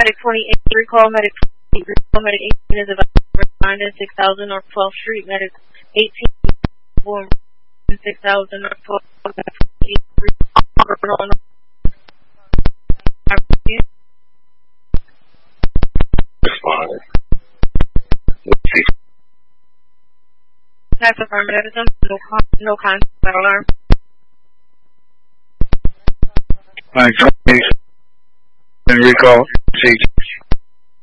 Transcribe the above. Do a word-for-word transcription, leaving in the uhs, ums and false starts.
Medic twenty-eight, recall Medic twenty-eight, recall Medic eighteen is about to respond in six thousand North twelfth Street. Medic eighteen, born in six thousand North twelfth Street. Recall. Responding. That's affirmative. No, con no contact alarm. Thanks. And recall.